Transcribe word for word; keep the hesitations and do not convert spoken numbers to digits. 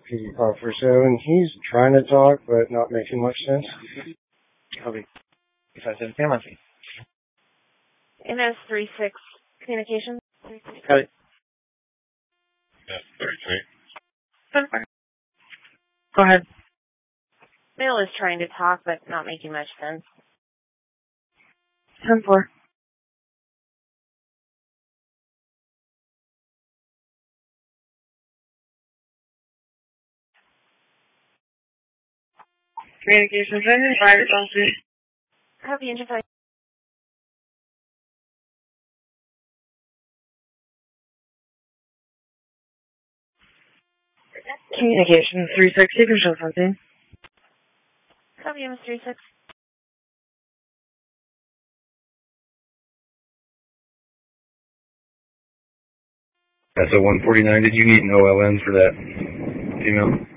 P D Puffer seven. He's trying to talk, but not making much sense. Copy. five seven, ten, one three. N S three six communications. Copy. Yes, thirty-three. Go ahead. Male is trying to talk, but not making much sense. ten four. Communications engine, private office. Copy, engine five. Communications three six, you can show something. Copy, M S three six. That's a one forty-nine. Did you need an O L N for that female?